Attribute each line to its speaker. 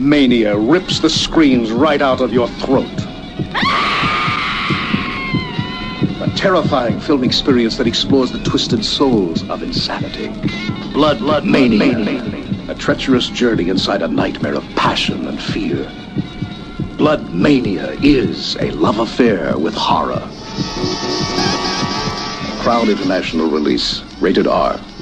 Speaker 1: Mania rips the screams right out of your throat. A terrifying film experience that explores the twisted souls of insanity. Blood Mania. A treacherous journey inside a nightmare of passion and fear. Blood Mania is a love affair with horror. Crown International release. Rated R.